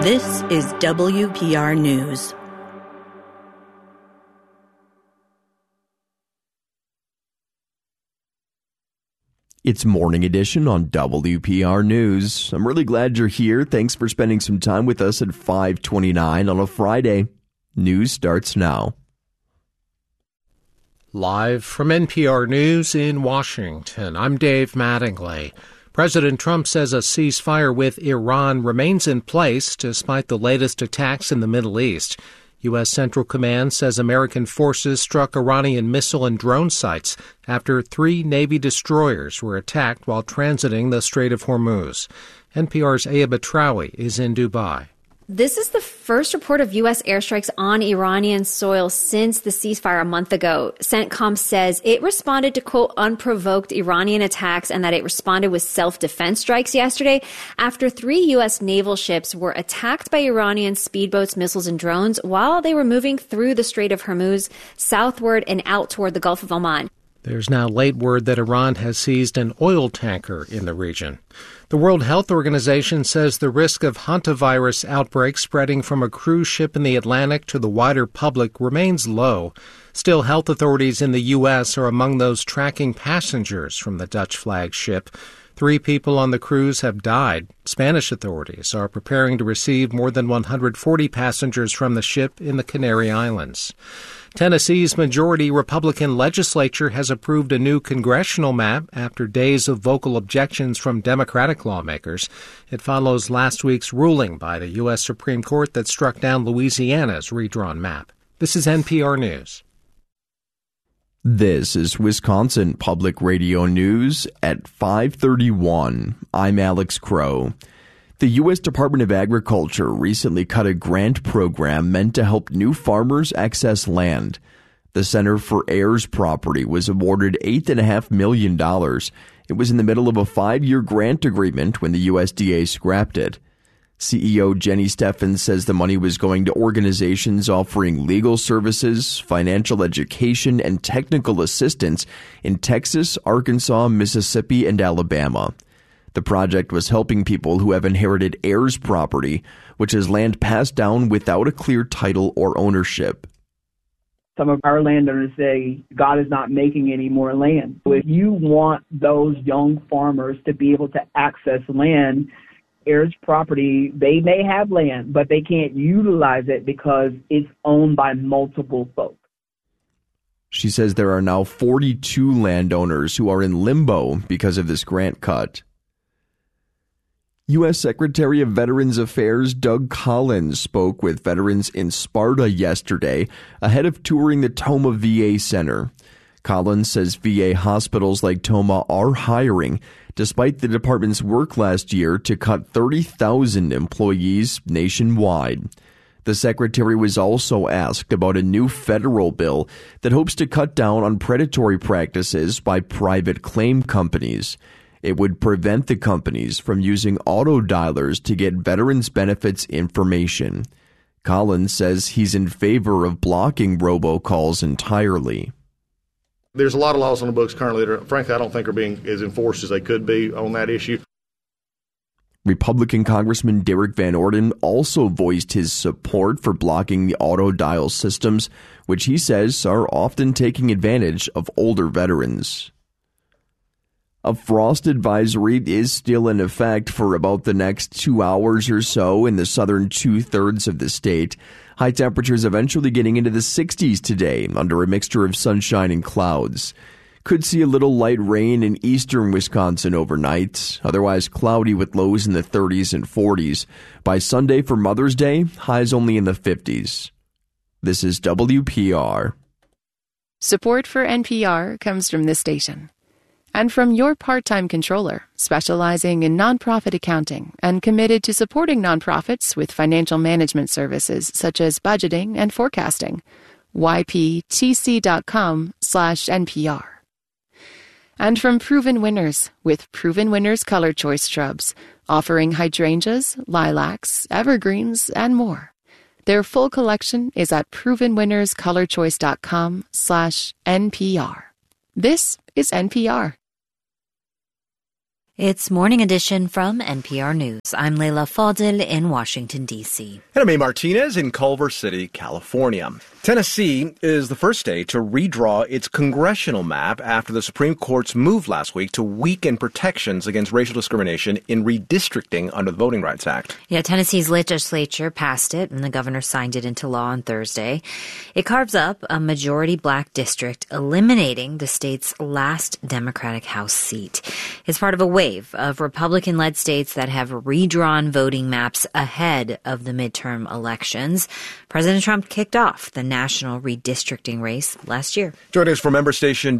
This is WPR News. It's Morning Edition on WPR News. I'm really glad you're here. Thanks for spending some time with us at 5:29 on a Friday. News starts now. Live from NPR News in Washington, I'm Dave Mattingly. President Trump says a ceasefire with Iran remains in place despite the latest attacks in the Middle East. U.S. Central Command says American forces struck Iranian missile and drone sites after 3 Navy destroyers were attacked while transiting the Strait of Hormuz. NPR's Aya Batrawi is in Dubai. This is the first report of U.S. airstrikes on Iranian soil since the ceasefire a month ago. CENTCOM says it responded to, quote, unprovoked Iranian attacks and that it responded with self-defense strikes yesterday after 3 U.S. naval ships were attacked by Iranian speedboats, missiles, and drones while they were moving through the Strait of Hormuz southward and out toward the Gulf of Oman. There's now late word that Iran has seized an oil tanker in the region. The World Health Organization says the risk of hantavirus outbreaks spreading from a cruise ship in the Atlantic to the wider public remains low. Still, health authorities in the U.S. are among those tracking passengers from the Dutch flag ship. 3 people on the cruise have died. Spanish authorities are preparing to receive more than 140 passengers from the ship in the Canary Islands. Tennessee's majority Republican legislature has approved a new congressional map after days of vocal objections from Democratic lawmakers. It follows last week's ruling by the U.S. Supreme Court that struck down Louisiana's redrawn map. This is NPR News. This is Wisconsin Public Radio News at 5:31. I'm Alex Crow. The U.S. Department of Agriculture recently cut a grant program meant to help new farmers access land. The Center for Heirs Property was awarded $8.5 million. It was in the middle of a 5-year grant agreement when the USDA scrapped it. CEO Jenny Steffens says the money was going to organizations offering legal services, financial education, and technical assistance in Texas, Arkansas, Mississippi, and Alabama. The project was helping people who have inherited heirs property, which is land passed down without a clear title or ownership. Some of our landowners say God is not making any more land. So if you want those young farmers to be able to access land, heirs property, they may have land, but they can't utilize it because it's owned by multiple folks. She says there are now 42 landowners who are in limbo because of this grant cut. U.S. Secretary of Veterans Affairs Doug Collins spoke with veterans in Sparta yesterday ahead of touring the Tomah VA Center. Collins says VA hospitals like Tomah are hiring, despite the department's work last year to cut 30,000 employees nationwide. The secretary was also asked about a new federal bill that hopes to cut down on predatory practices by private claim companies. It would prevent the companies from using auto dialers to get veterans' benefits information. Collins says he's in favor of blocking robocalls entirely. There's a lot of laws on the books currently that, frankly, I don't think are being as enforced as they could be on that issue. Republican Congressman Derek Van Orden also voiced his support for blocking the auto dial systems, which he says are often taking advantage of older veterans. A frost advisory is still in effect for about the next 2 hours or so in the southern 2/3 of the state. High temperatures eventually getting into the 60s today under a mixture of sunshine and clouds. Could see a little light rain in eastern Wisconsin overnight, otherwise cloudy with lows in the 30s and 40s. By Sunday for Mother's Day, highs only in the 50s. This is WPR. Support for NPR comes from this station. And from your part-time controller, specializing in nonprofit accounting and committed to supporting nonprofits with financial management services such as budgeting and forecasting. yptc.com/NPR. And from Proven Winners, with Proven Winners Color Choice Shrubs, offering hydrangeas, lilacs, evergreens, and more. Their full collection is at provenwinnerscolorchoice.com/NPR. This is NPR. It's Morning Edition from NPR News. I'm Leila Fadel in Washington, D.C. And I'm A. Martinez in Culver City, California. Tennessee is the first state to redraw its congressional map after the Supreme Court's move last week to weaken protections against racial discrimination in redistricting under the Voting Rights Act. Yeah, Tennessee's legislature passed it, and the governor signed it into law on Thursday. It carves up a majority black district, eliminating the state's last Democratic House seat. It's part of a wave of Republican-led states that have redrawn voting maps ahead of the midterm elections. President Trump kicked off the national redistricting race last year. Joining us from member station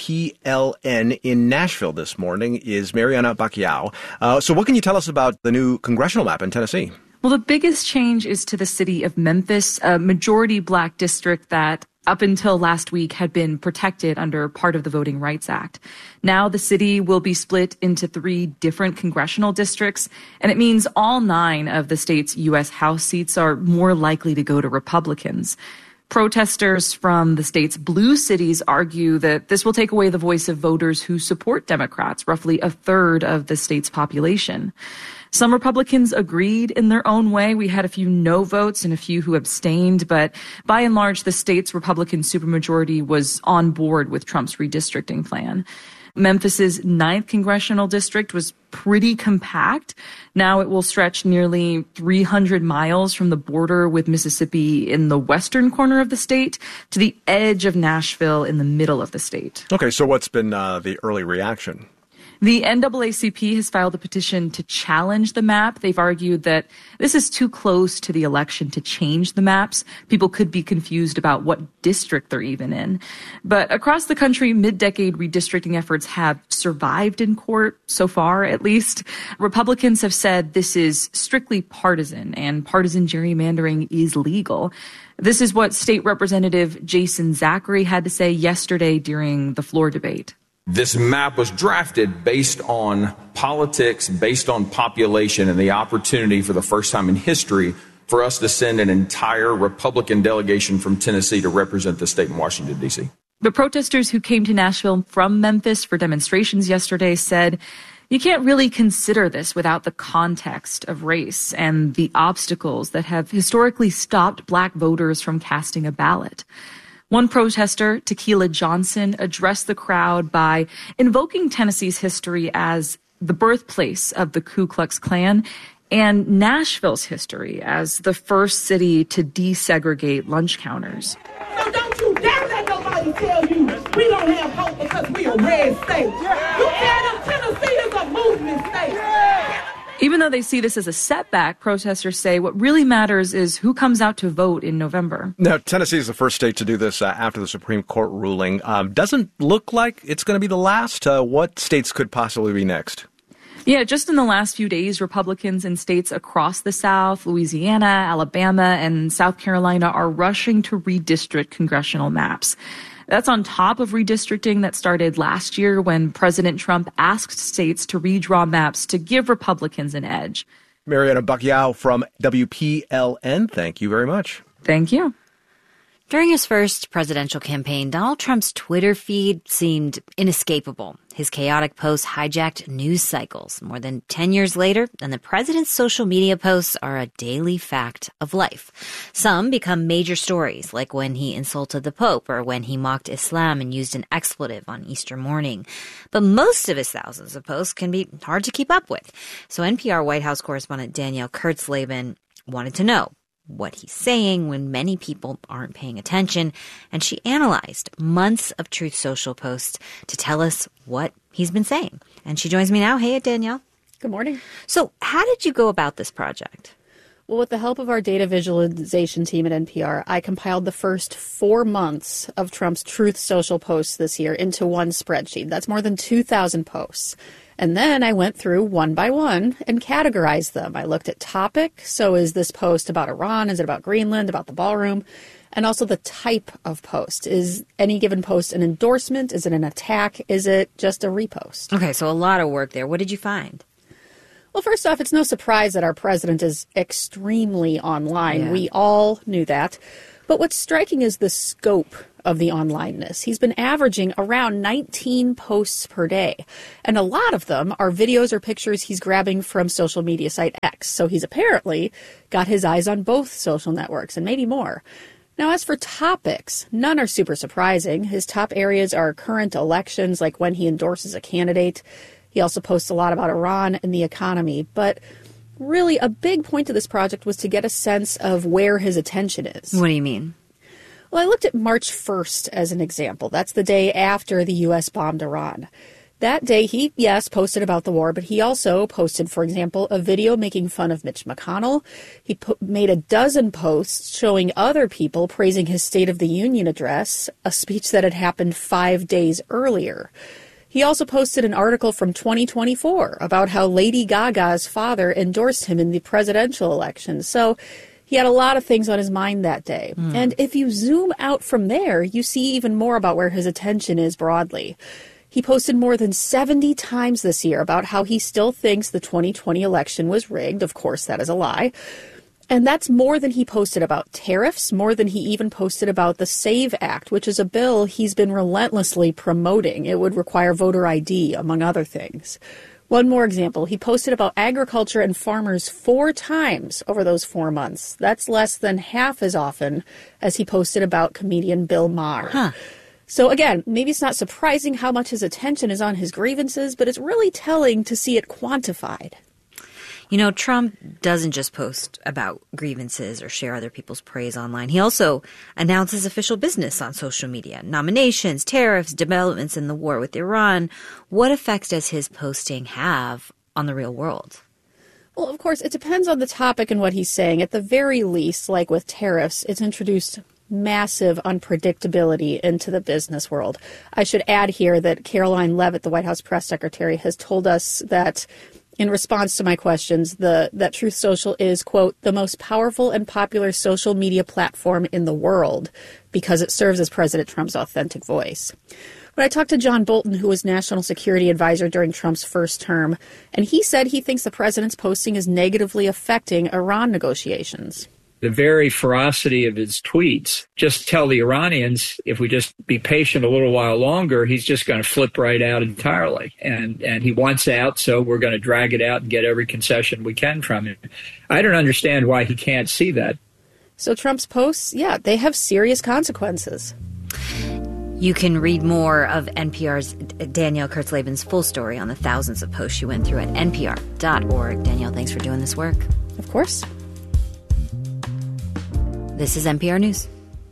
WPLN in Nashville this morning is Mariana Bacquiao. So what can you tell us about the new congressional map in Tennessee? Well, the biggest change is to the city of Memphis, a majority black district that up until last week had been protected under part of the Voting Rights Act. Now the city will be split into 3 different congressional districts, and it means all 9 of the state's U.S. House seats are more likely to go to Republicans. Protesters from the state's blue cities argue that this will take away the voice of voters who support Democrats, roughly a third of the state's population. Some Republicans agreed in their own way. We had a few no votes and a few who abstained, but by and large, the state's Republican supermajority was on board with Trump's redistricting plan. Memphis's 9th congressional district was pretty compact. Now it will stretch nearly 300 miles from the border with Mississippi in the western corner of the state to the edge of Nashville in the middle of the state. Okay, so what's been the early reaction? The NAACP has filed a petition to challenge the map. They've argued that this is too close to the election to change the maps. People could be confused about what district they're even in. But across the country, mid-decade redistricting efforts have survived in court, so far at least. Republicans have said this is strictly partisan, and partisan gerrymandering is legal. This is what State Representative Jason Zachary had to say yesterday during the floor debate. This map was drafted based on politics, based on population, and the opportunity for the first time in history for us to send an entire Republican delegation from Tennessee to represent the state in Washington, D.C. But protesters who came to Nashville from Memphis for demonstrations yesterday said you can't really consider this without the context of race and the obstacles that have historically stopped black voters from casting a ballot. One protester, Tequila Johnson, addressed the crowd by invoking Tennessee's history as the birthplace of the Ku Klux Klan and Nashville's history as the first city to desegregate lunch counters. So don't you dare let nobody tell you we don't have hope because we a red state. You tell them Tennessee is a movement state. Even though they see this as a setback, protesters say what really matters is who comes out to vote in November. Now, Tennessee is the first state to do this after the Supreme Court ruling. Doesn't look like it's going to be the last. What states could possibly be next? Yeah, just in the last few days, Republicans in states across the South, Louisiana, Alabama, and South Carolina are rushing to redistrict congressional maps. That's on top of redistricting that started last year when President Trump asked states to redraw maps to give Republicans an edge. Mariana Bacquiao from WPLN, thank you very much. Thank you. During his first presidential campaign, Donald Trump's Twitter feed seemed inescapable. His chaotic posts hijacked news cycles more than 10 years later, and the president's social media posts are a daily fact of life. Some become major stories, like when he insulted the Pope or when he mocked Islam and used an expletive on Easter morning. But most of his thousands of posts can be hard to keep up with. So NPR White House correspondent Danielle Kurtzleben wanted to know what he's saying when many people aren't paying attention, and she analyzed months of Truth Social posts to tell us what he's been saying. And she joins me now. Hey, Danielle. Good morning. So how did you go about this project? Well, with the help of our data visualization team at NPR, I compiled the first 4 months of Trump's Truth Social posts this year into one spreadsheet. That's more than 2,000 posts. And then I went through one by one and categorized them. I looked at topic. So is this post about Iran? Is it about Greenland, about the ballroom? And also the type of post. Is any given post an endorsement? Is it an attack? Is it just a repost? Okay, so a lot of work there. What did you find? Well, first off, it's no surprise that our president is extremely online. Yeah. We all knew that. But what's striking is the scope of the onlineness. He's been averaging around 19 posts per day, and a lot of them are videos or pictures he's grabbing from social media site X. So he's apparently got his eyes on both social networks and maybe more. Now, as for topics, none are super surprising. His top areas are current elections, like when he endorses a candidate. He also posts a lot about Iran and the economy, but really, a big point of this project was to get a sense of where his attention is. What do you mean? Well, I looked at March 1st as an example. That's the day after the U.S. bombed Iran. That day, he, yes, posted about the war, but he also posted, for example, a video making fun of Mitch McConnell. He made a dozen posts showing other people praising his State of the Union address, a speech that had happened 5 days earlier. He also posted an article from 2024 about how Lady Gaga's father endorsed him in the presidential election. So he had a lot of things on his mind that day. And if you zoom out from there, you see even more about where his attention is broadly. He posted more than 70 times this year about how he still thinks the 2020 election was rigged. Of course, that is a lie. And that's more than he posted about tariffs, more than he even posted about the SAVE Act, which is a bill he's been relentlessly promoting. It would require voter ID, among other things. One more example, he posted about agriculture and farmers 4 times over those 4 months. That's less than half as often as he posted about comedian Bill Maher. So again, maybe it's not surprising how much his attention is on his grievances, but it's really telling to see it quantified. You know, Trump doesn't just post about grievances or share other people's praise online. He also announces official business on social media, nominations, tariffs, developments in the war with Iran. What effects does his posting have on the real world? Well, of course, it depends on the topic and what he's saying. At the very least, like with tariffs, it's introduced massive unpredictability into the business world. I should add here that Caroline Leavitt, the White House press secretary, has told us that in response to my questions, that Truth Social is, quote, the most powerful and popular social media platform in the world because it serves as President Trump's authentic voice. But I talked to John Bolton, who was national security advisor during Trump's first term, and he said he thinks the president's posting is negatively affecting Iran negotiations. The very ferocity of his tweets just tell the Iranians, if we just be patient a little while longer, he's just going to flip right out entirely. And he wants out, so we're going to drag it out and get every concession we can from him. I don't understand why he can't see that. So Trump's posts, yeah, they have serious consequences. You can read more of NPR's Danielle Kurtzleben's full story on the thousands of posts she went through at npr.org. Danielle, thanks for doing this work. Of course. This is NPR News.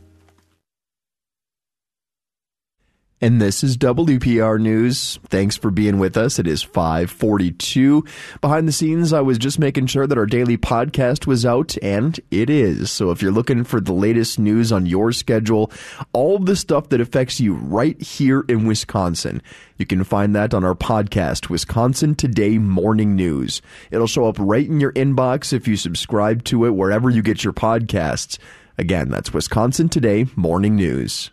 And this is WPR News. Thanks for being with us. It is 5:42. Behind the scenes, I was just making sure that our daily podcast was out, and it is. So if you're looking for the latest news on your schedule, all of the stuff that affects you right here in Wisconsin, you can find that on our podcast, Wisconsin Today Morning News. It'll show up right in your inbox if you subscribe to it wherever you get your podcasts. Again, that's Wisconsin Today Morning News.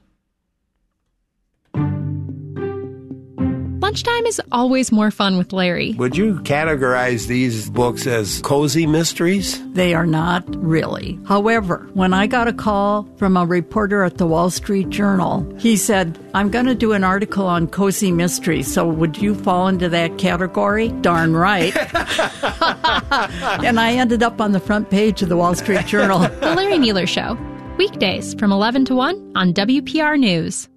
Lunchtime is always more fun with Larry. Would you categorize these books as cozy mysteries? They are not really. However, when I got a call from a reporter at the Wall Street Journal, he said, I'm going to do an article on cozy mysteries, so would you fall into that category? Darn right. And I ended up on the front page of the Wall Street Journal. The Larry Mueller Show. Weekdays from 11 to 1 on WPR News.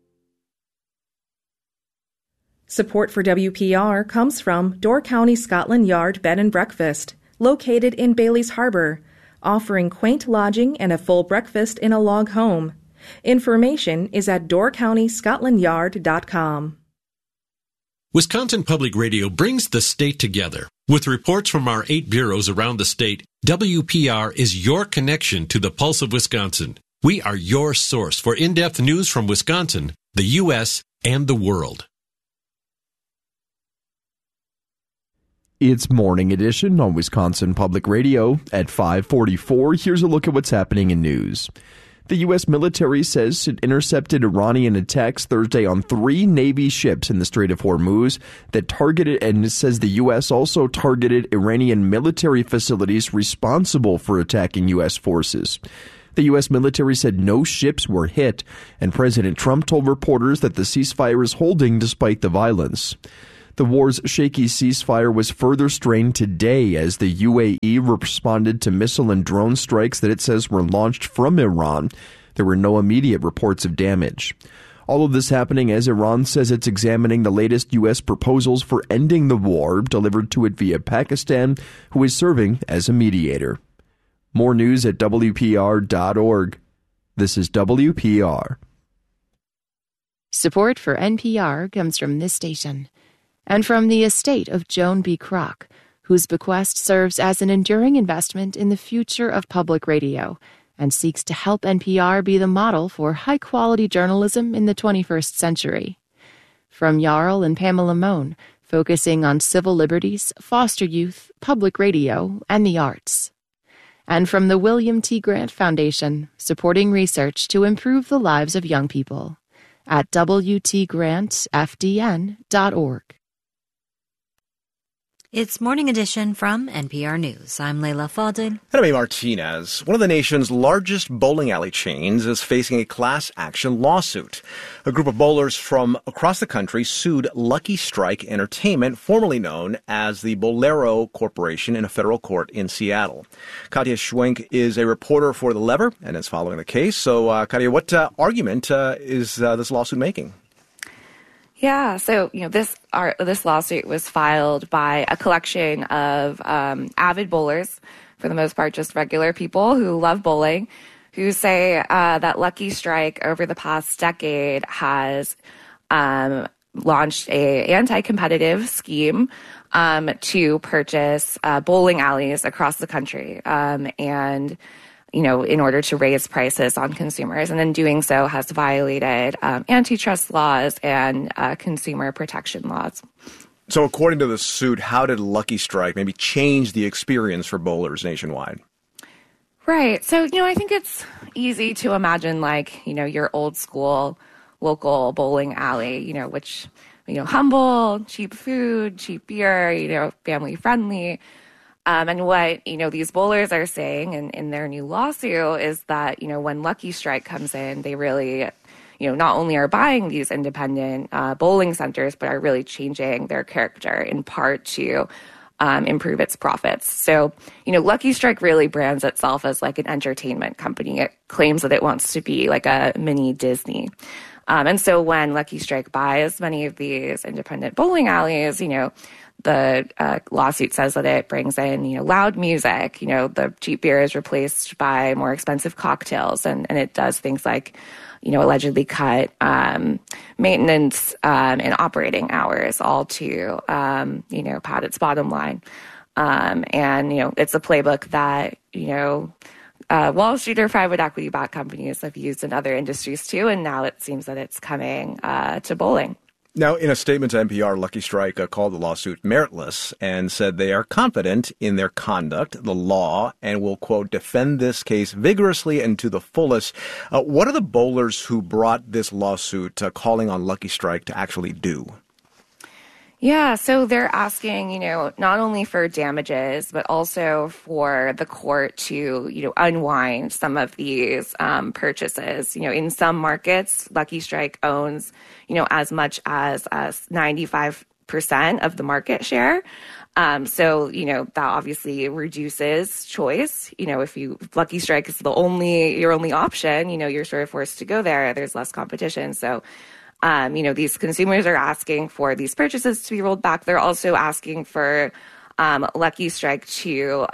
Support for WPR comes from Door County Scotland Yard Bed and Breakfast, located in Bailey's Harbor, offering quaint lodging and a full breakfast in a log home. Information is at doorcountyscotlandyard.com. Wisconsin Public Radio brings the state together. With reports from our 8 bureaus around the state, WPR is your connection to the pulse of Wisconsin. We are your source for in-depth news from Wisconsin, the U.S., and the world. It's Morning Edition on Wisconsin Public Radio at 5:44. Here's a look at what's happening in news. The U.S. military says it intercepted Iranian attacks Thursday on 3 Navy ships in the Strait of Hormuz that targeted, and it says the U.S. also targeted Iranian military facilities responsible for attacking U.S. forces. The U.S. military said no ships were hit, and President Trump told reporters that the ceasefire is holding despite the violence. The war's shaky ceasefire was further strained today as the UAE responded to missile and drone strikes that it says were launched from Iran. There were no immediate reports of damage. All of this happening as Iran says it's examining the latest U.S. proposals for ending the war, delivered to it via Pakistan, who is serving as a mediator. More news at WPR.org. This is WPR. Support for NPR comes from this station and from the estate of Joan B. Kroc, whose bequest serves as an enduring investment in the future of public radio and seeks to help NPR be the model for high-quality journalism in the 21st century. From Jarl and Pamela Mohn, focusing on civil liberties, foster youth, public radio, and the arts. And from the William T. Grant Foundation, supporting research to improve the lives of young people at WTGrantFDN.org. It's Morning Edition from NPR News. I'm Leila Fadel. And I'm A. Martinez. One of the nation's largest bowling alley chains is facing a class action lawsuit. A group of bowlers from across the country sued Lucky Strike Entertainment, formerly known as the Bowlero Corporation, in a federal court in Seattle. Katya Schwenk is a reporter for The Lever and is following the case. So, Katya, what argument is this lawsuit making? Yeah, so this lawsuit was filed by a collection of avid bowlers, for the most part just regular people who love bowling, who say that Lucky Strike over the past decade has launched a anti-competitive scheme to purchase bowling alleys across the country, and in order to raise prices on consumers, and in doing so has violated antitrust laws and consumer protection laws. So according to the suit, how did Lucky Strike maybe change the experience for bowlers nationwide? Right. So, I think it's easy to imagine your old school local bowling alley, which, humble, cheap food, cheap beer, family friendly. And what, these bowlers are saying in their new lawsuit is that, when Lucky Strike comes in, they really, not only are buying these independent bowling centers, but are really changing their character in part to improve its profits. So, Lucky Strike really brands itself as like an entertainment company. It claims that it wants to be like a mini Disney. And so when Lucky Strike buys many of these independent bowling alleys, the lawsuit says that it brings in, loud music, the cheap beer is replaced by more expensive cocktails, and it does things like, allegedly cut maintenance and operating hours, all to, pad its bottom line. And, it's a playbook that, Wall Street or private equity-backed companies have used in other industries too, and now it seems that it's coming to bowling. Now, in a statement to NPR, Lucky Strike called the lawsuit meritless and said they are confident in their conduct, the law, and will, quote, defend this case vigorously and to the fullest. What are the bowlers who brought this lawsuit calling on Lucky Strike to actually do? Yeah, so they're asking, not only for damages, but also for the court to, unwind some of these purchases. In some markets, Lucky Strike owns, as much as 95% of the market share. So, that obviously reduces choice. If Lucky Strike is your only option, you're sort of forced to go there. There's less competition. So, these consumers are asking for these purchases to be rolled back. They're also asking for Lucky Strike to,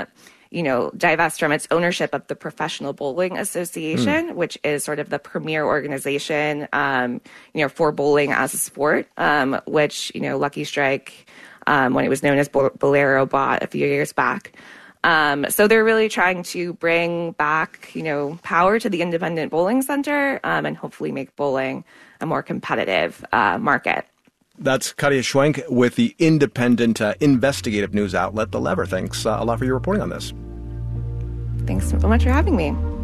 divest from its ownership of the Professional Bowling Association, which is sort of the premier organization, for bowling as a sport, which, Lucky Strike, when it was known as Bowlero, bought a few years back. So they're really trying to bring back, power to the independent bowling center, and hopefully make bowling a more competitive market. That's Katya Schwenk with the independent investigative news outlet, The Lever. Thanks a lot for your reporting on this. Thanks so much for having me.